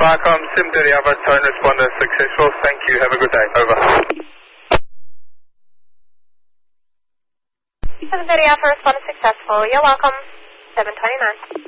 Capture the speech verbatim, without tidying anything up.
Markham, Sim Delhi Alpha, tone responder successful. Thank you. Have a good day. Over. Sim Delhi Alpha, responder successful. You're welcome. seven twenty-nine.